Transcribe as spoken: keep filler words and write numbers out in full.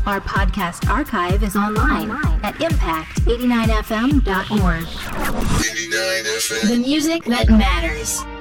Our podcast archive is online at impact eighty-nine f m dot org. The music that matters.